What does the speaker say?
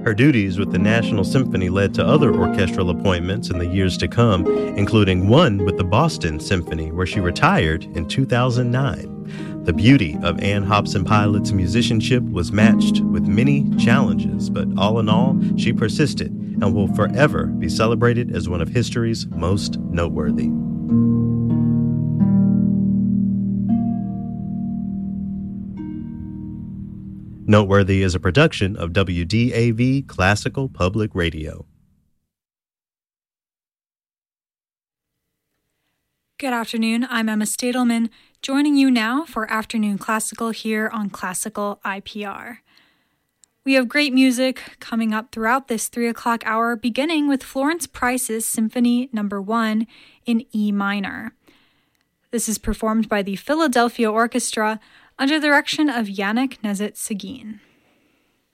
Her duties with the National Symphony led to other orchestral appointments in the years to come, including one with the Boston Symphony, where she retired in 2009. The beauty of Ann Hobson Pilot's musicianship was matched with many challenges, but all in all, she persisted and will forever be celebrated as one of history's most noteworthy. Noteworthy is a production of WDAV Classical Public Radio. Good afternoon, I'm Emma Stadelman, joining you now for Afternoon Classical here on Classical IPR. We have great music coming up throughout this 3 o'clock hour, beginning with Florence Price's Symphony No. 1 in E minor. This is performed by the Philadelphia Orchestra under the direction of Yannick Nezet-Seguin.